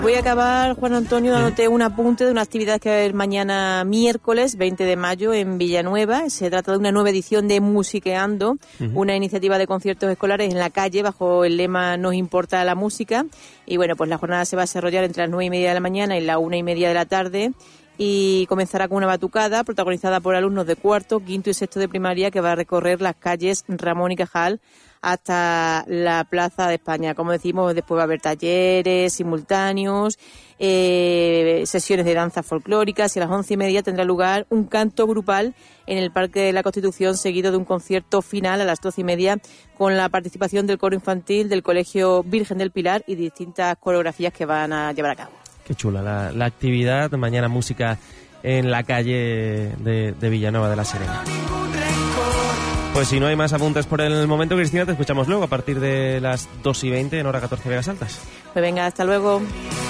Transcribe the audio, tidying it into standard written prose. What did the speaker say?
Voy a acabar, Juan Antonio, dándote un apunte de una actividad que va a haber mañana miércoles 20 de mayo en Villanueva. Se trata de una nueva edición de Musiqueando, una iniciativa de conciertos escolares en la calle bajo el lema Nos importa la música. Y bueno, pues la jornada se va a desarrollar entre las 9:30 de la mañana y las 1:30 de la tarde. Y comenzará con una batucada protagonizada por alumnos de cuarto, quinto y sexto de primaria que va a recorrer las calles Ramón y Cajal hasta la Plaza de España. Como decimos, después va a haber talleres simultáneos, sesiones de danza folclóricas y a las 11:30 tendrá lugar un canto grupal en el Parque de la Constitución, seguido de un concierto final a las 12:30 con la participación del coro infantil del Colegio Virgen del Pilar y distintas coreografías que van a llevar a cabo. Qué chula la actividad. Mañana música en la calle de Villanueva de la Serena. Pues si no hay más apuntes por el momento, Cristina, te escuchamos luego a partir de las 2:20 en hora 14 Vegas Altas. Pues venga, hasta luego.